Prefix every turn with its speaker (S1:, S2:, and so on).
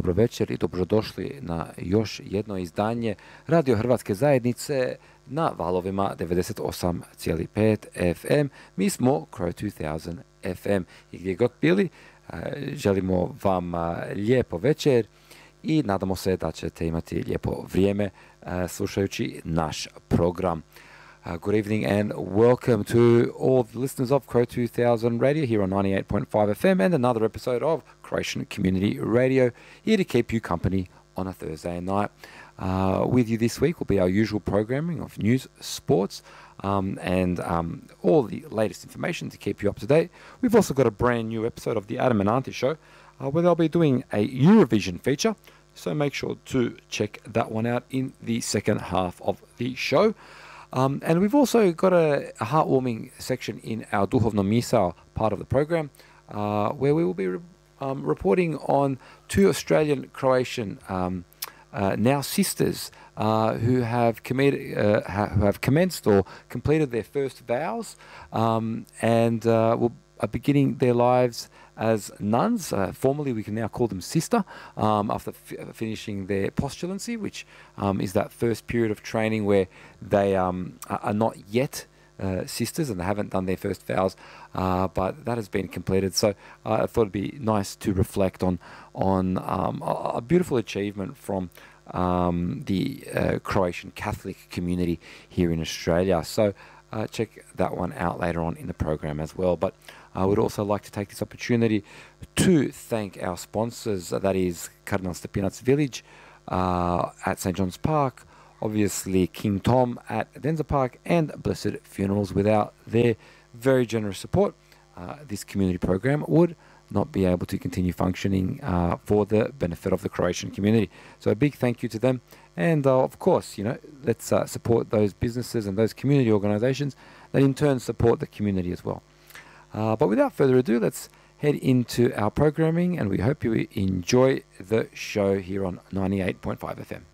S1: dobro večer i dobrodošli na još jedno izdanje Radio Hrvatske zajednice na valovima 98,5 FM. Mi smo Crow 2000 FM i gdje god bili, želimo vam lijepo večer i nadamo se da ćete imati lijepo vrijeme slušajući naš program. Good evening and welcome to all the listeners of Crow 2000 Radio here on 98.5 FM and another episode of Croatian Community Radio, here to keep you company on a Thursday night. With you this week will be our usual programming of news, sports, and all the latest information to keep you up to date. We've also got a brand new episode of the Adam and Auntie Show, where they'll be doing a Eurovision feature, so make sure to check that one out in the second half of the show. And we've also got a heartwarming section in our Duhovno Misao part of the program, where we will be reporting on two Australian Croatian now sisters who have commenced or completed their first vows and are beginning their lives as nuns. Formally, we can now call them sister after finishing their postulancy, which is that first period of training where they are not yet sisters and they haven't done their first vows, but that has been completed. So I thought it'd be nice to reflect on a beautiful achievement from the Croatian Catholic community here in Australia. So check that one out later on in the program as well. But I would also like to take this opportunity to thank our sponsors, that is Cardinal Stepinac Village at St. John's Park, obviously King Tom at Denza Park, and Blessed Funerals. Without their very generous support, this community program would not be able to continue functioning for the benefit of the Croatian community. So a big thank you to them. And of course, let's support those businesses and those community organizations that in turn support the community as well. But without further ado, let's head into our programming, and we hope you enjoy the show here on 98.5 FM.